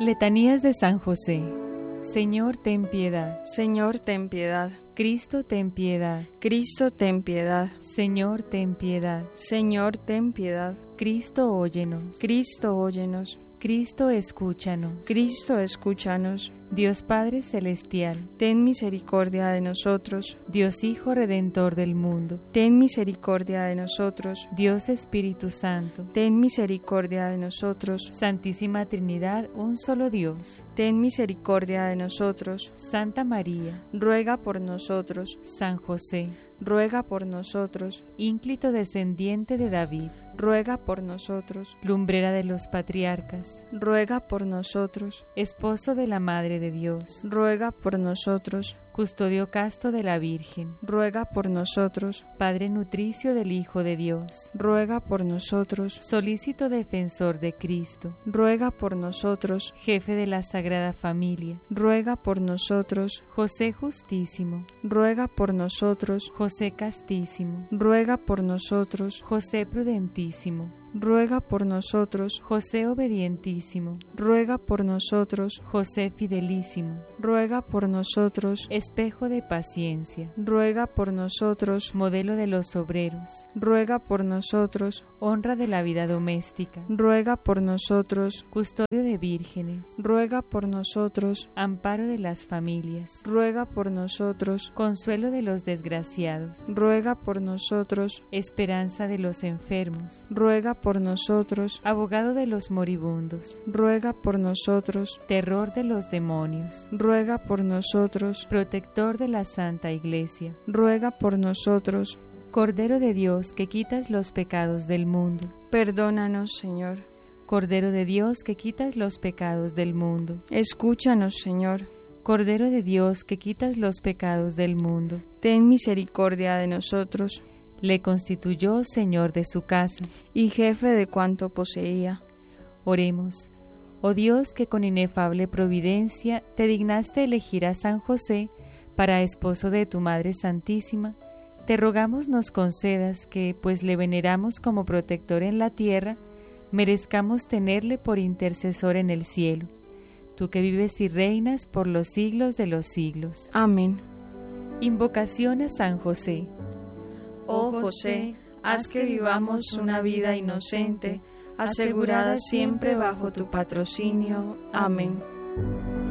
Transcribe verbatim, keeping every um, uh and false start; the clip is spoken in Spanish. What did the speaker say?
Letanías de San José. Señor, ten piedad. Señor, ten piedad. Cristo, ten piedad. Cristo, ten piedad. Señor, ten piedad. Señor, ten piedad. Cristo, óyenos. Cristo, óyenos. Cristo, escúchanos. Cristo, escúchanos. Dios Padre Celestial, ten misericordia de nosotros. Dios Hijo Redentor del mundo, ten misericordia de nosotros. Dios Espíritu Santo, ten misericordia de nosotros. Santísima Trinidad, un solo Dios, ten misericordia de nosotros. Santa María, ruega por nosotros. San José, ruega por nosotros. Ínclito descendiente de David, ruega por nosotros. Lumbrera de los patriarcas, ruega por nosotros. Esposo de la Madre de Dios, ruega por nosotros. Custodio casto de la Virgen, ruega por nosotros. Padre nutricio del Hijo de Dios, ruega por nosotros. Solícito defensor de Cristo, ruega por nosotros. Jefe de la Sagrada Familia, ruega por nosotros. José Justísimo, ruega por nosotros. José Castísimo, ruega por nosotros. José Prudentísimo, ruega por nosotros. José Obedientísimo, ruega por nosotros. José Fidelísimo, ruega por nosotros. Espejo de paciencia, ruega por nosotros. Modelo de los obreros, ruega por nosotros. Honra de la vida doméstica, ruega por nosotros. Custodio de vírgenes, ruega por nosotros. Amparo de las familias, ruega por nosotros. Consuelo de los desgraciados, ruega por nosotros. Esperanza de los enfermos, ruega por nosotros. Abogado de los moribundos, ruega por nosotros. Terror de los demonios, ruega por nosotros. Protector de la Santa Iglesia, ruega por nosotros. Cordero de Dios que quitas los pecados del mundo, perdónanos, Señor. Cordero de Dios que quitas los pecados del mundo, escúchanos, Señor. Cordero de Dios que quitas los pecados del mundo, ten misericordia de nosotros. Le constituyó Señor de su casa y jefe de cuanto poseía. Oremos. Oh Dios, que con inefable providencia te dignaste elegir a San José para esposo de tu Madre Santísima, te rogamos nos concedas que, pues le veneramos como protector en la tierra, merezcamos tenerle por intercesor en el cielo. Tú que vives y reinas por los siglos de los siglos. Amén. Invocación a San José. Oh José, haz que vivamos una vida inocente, asegurada siempre bajo tu patrocinio. Amén.